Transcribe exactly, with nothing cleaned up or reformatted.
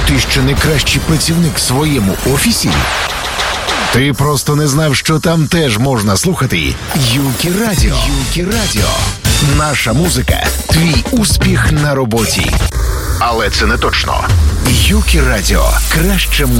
Ти що найкращий працівник в своєму офісі? Ти просто не знав, що там теж можна слухати Юкі Радіо. Юкі Радіо. Наша музика – твій успіх на роботі. Але це не точно. Юкі Радіо. Краще